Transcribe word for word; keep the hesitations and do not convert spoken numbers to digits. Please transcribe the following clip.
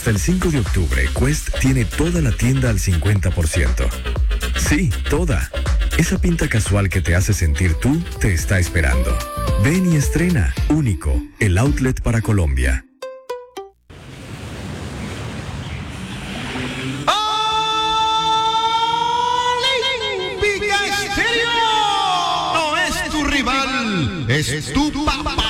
Hasta el cinco de octubre, Quest tiene toda la tienda al cincuenta por ciento. Sí, toda. Esa pinta casual que te hace sentir tú te está esperando. Ven y estrena. Único, el outlet para Colombia. Olímpica Estéreo no es tu rival, es tu papá.